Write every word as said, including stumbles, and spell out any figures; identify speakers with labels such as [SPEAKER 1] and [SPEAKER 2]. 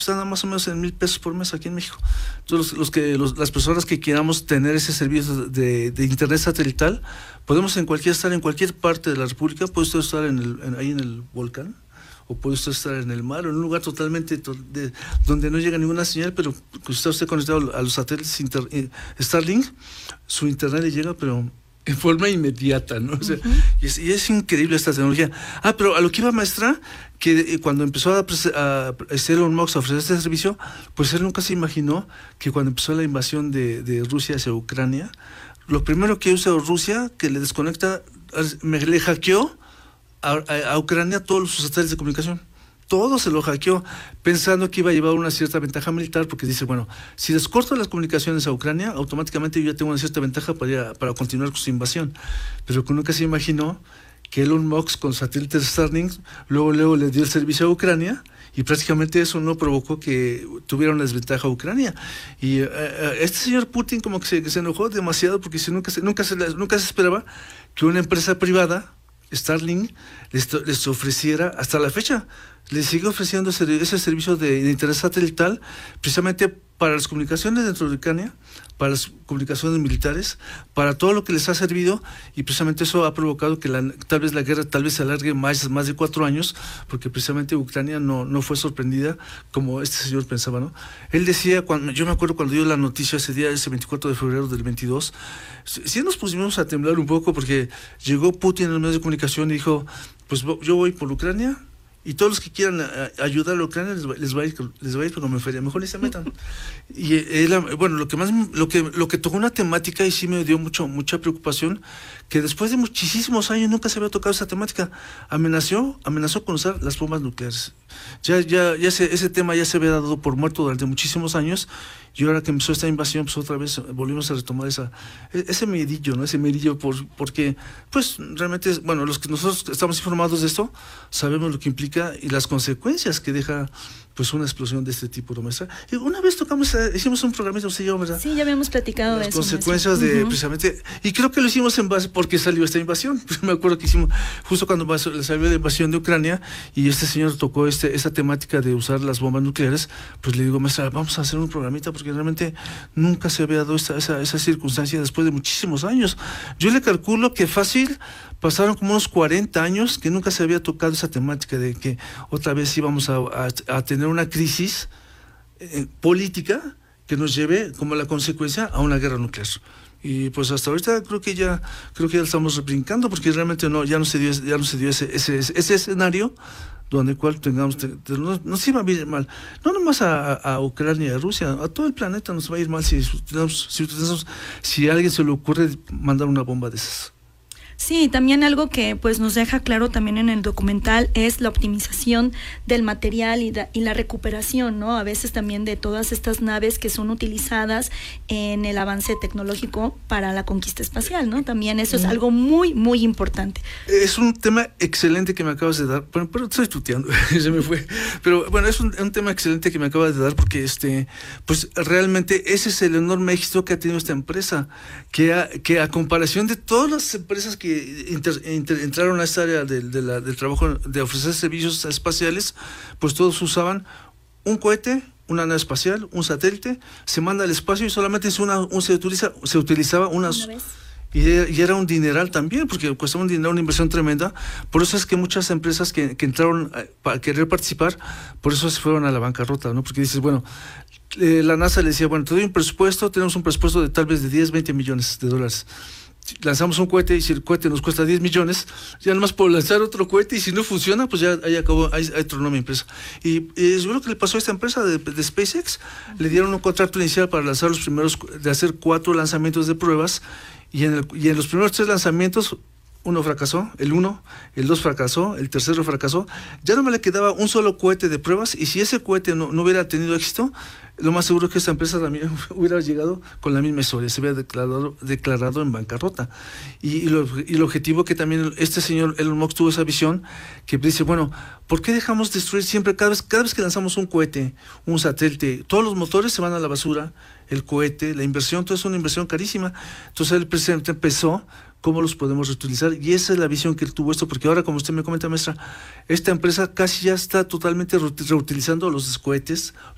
[SPEAKER 1] están más o menos en mil pesos por mes aquí en México. Entonces, los, los que, los, las personas que queramos tener ese servicio de, de internet satelital, podemos en cualquier estar en cualquier parte de la República. Puede usted estar en el, en, ahí en el volcán, o puede usted estar en el mar, o en un lugar totalmente to, de, donde no llega ninguna señal, pero que está usted conectado a los satélites inter, eh, Starlink, su internet le llega, pero en forma inmediata, ¿no? O sea, uh-huh. y, es, y es increíble esta tecnología. Ah, pero a lo que iba, maestra, que eh, cuando empezó a, a, a Elon Musk a ofrecer este servicio, pues él nunca se imaginó que cuando empezó la invasión de, de Rusia hacia Ucrania, lo primero que hizo Rusia, que le desconecta, me le hackeó a, a, a Ucrania todos sus satélites de comunicación. Todo se lo hackeó, pensando que iba a llevar una cierta ventaja militar, porque dice, bueno, si les corto las comunicaciones a Ucrania, automáticamente yo ya tengo una cierta ventaja para, ir a, para continuar con su invasión. Pero que nunca se imaginó que Elon Musk con satélites Starlink, luego, luego le dio el servicio a Ucrania, y prácticamente eso no provocó que tuviera una desventaja a Ucrania. Y uh, este señor Putin como que se, que se enojó demasiado, porque si nunca, se, nunca, se, nunca se esperaba que una empresa privada, Starlink, les, les ofreciera, hasta la fecha, les sigue ofreciendo ese, ese servicio de, de internet satelital, precisamente para las comunicaciones dentro de Ucrania, para las comunicaciones militares, para todo lo que les ha servido, y precisamente eso ha provocado que la, tal vez la guerra tal vez se alargue más, más de cuatro años, porque precisamente Ucrania no, no fue sorprendida como este señor pensaba, ¿no? Él decía, cuando, yo me acuerdo cuando dio la noticia ese día, ese veinticuatro de febrero del veintidós, sí nos pusimos a temblar un poco, porque llegó Putin en los medios de comunicación y dijo, pues yo voy por Ucrania, y todos los que quieran a, ayudar a la Ucrania les va, les va a ir, les va a ir como feria, mejor ni se metan. Y él, bueno, lo que más, lo que, lo que tocó una temática y sí me dio mucho, mucha preocupación, que después de muchísimos años nunca se había tocado esa temática. Amenazó, amenazó con usar las bombas nucleares. Ya, ya, ya se, ese tema ya se había dado por muerto durante muchísimos años, y ahora que empezó esta invasión, pues otra vez volvimos a retomar esa, ese medillo, ¿no? Ese medillo, por, porque, pues, realmente, bueno, los que nosotros estamos informados de esto, sabemos lo que implica y las consecuencias que deja, pues, una explosión de este tipo, ¿no, maestra? Y una vez tocamos, hicimos un programita, usted y yo, ¿verdad?
[SPEAKER 2] Sí, ya habíamos platicado
[SPEAKER 1] las
[SPEAKER 2] de eso.
[SPEAKER 1] Las consecuencias maestra. de, uh-huh. precisamente, y creo que lo hicimos en base, porque salió esta invasión. Me acuerdo que hicimos, justo cuando salió la invasión de Ucrania, y este señor tocó este, esa temática de usar las bombas nucleares, pues le digo, maestra, vamos a hacer un programita, porque realmente nunca se había dado esa, esa, esa circunstancia después de muchísimos años. Yo le calculo que fácil pasaron como unos cuarenta años que nunca se había tocado esa temática de que otra vez íbamos a, a, a tener una crisis eh, política que nos lleve como la consecuencia a una guerra nuclear. Y pues hasta ahorita creo que ya creo que ya estamos brincando, porque realmente no ya no se dio ya no se dio ese ese, ese escenario donde cual tengamos te, te, no, nos iba a ir mal, no nomás a, a Ucrania y a Rusia, a todo el planeta nos va a ir mal si tenemos, si, tenemos, si a alguien se le ocurre mandar una bomba de esas.
[SPEAKER 2] Sí, también algo que pues nos deja claro también en el documental es la optimización del material y, da, y la recuperación, ¿no? A veces también de todas estas naves que son utilizadas en el avance tecnológico para la conquista espacial, ¿no? También eso es algo muy, muy importante.
[SPEAKER 1] Es un tema excelente que me acabas de dar, bueno, pero estoy tuteando, se me fue, pero bueno, es un, un tema excelente que me acabas de dar, porque este, pues realmente ese es el enorme éxito que ha tenido esta empresa, que a, que a comparación de todas las empresas que Inter, inter, entraron a esta área de, de la, del trabajo de ofrecer servicios espaciales, pues todos usaban un cohete, una nave espacial, un satélite, se manda al espacio y solamente es una, un, se, utiliza, se utilizaba unas... Una y, y era un dineral también, porque costaba un dinero, una inversión tremenda. Por eso es que muchas empresas que, que entraron a, para querer participar, por eso se fueron a la bancarrota, ¿no? Porque dices, bueno, eh, la NASA le decía, bueno, te doy un presupuesto, tenemos un presupuesto de tal vez de diez, veinte millones de dólares. Lanzamos un cohete, y si el cohete nos cuesta diez millones, ya nomás por lanzar otro cohete, y si no funciona, pues ya ahí acabó, ahí, ahí tronó mi empresa. Y, y es lo que le pasó a esta empresa de, de SpaceX. Le dieron un contrato inicial para lanzar los primeros, de hacer cuatro lanzamientos de pruebas, y en, el, y en los primeros tres lanzamientos, uno fracasó, el uno, el dos fracasó, el tercero fracasó, ya no me le quedaba un solo cohete de pruebas, y si ese cohete no, no hubiera tenido éxito, lo más seguro es que esta empresa también hubiera llegado con la misma historia, se hubiera declarado, declarado en bancarrota. Y, y, lo, y el objetivo que también este señor Elon Musk tuvo esa visión, que dice, bueno, ¿por qué dejamos destruir siempre, cada vez, cada vez que lanzamos un cohete, un satélite, todos los motores se van a la basura, el cohete, la inversión, todo es una inversión carísima? Entonces el presidente empezó, ¿cómo los podemos reutilizar? Y esa es la visión que él tuvo esto, porque ahora, como usted me comenta, maestra, esta empresa casi ya está totalmente reutilizando los cohetes,